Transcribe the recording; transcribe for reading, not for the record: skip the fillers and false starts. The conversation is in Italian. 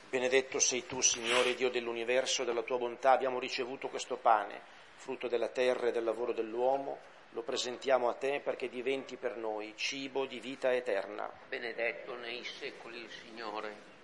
Benedetto sei tu, Signore Dio dell'universo, dalla tua bontà abbiamo ricevuto questo pane, frutto della terra e del lavoro dell'uomo, lo presentiamo a te perché diventi per noi cibo di vita eterna. Benedetto nei secoli il Signore.